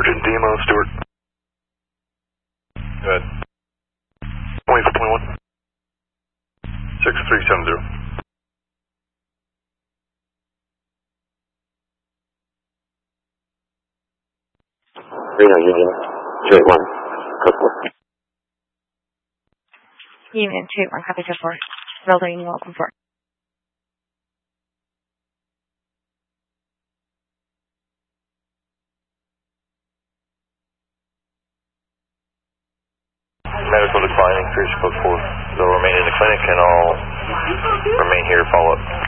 DMO, Stewart. Go ahead. 2421. 6370. Union 281, code 4. Union 281, copy 4. Building, welcome 4. Medical declining, 3 code 4. They'll remain in the clinic and I'll remain here to follow up.